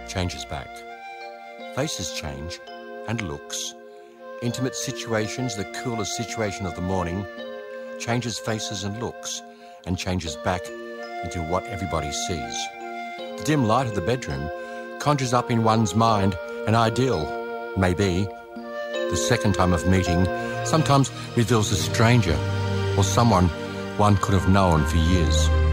changes back. Faces change, and looks. Intimate situations, the coolest situation of the morning, changes faces and looks, and changes back into what everybody sees. The dim light of the bedroom conjures up in one's mind an ideal, maybe. The second time of meeting sometimes reveals a stranger or someone one could have known for years.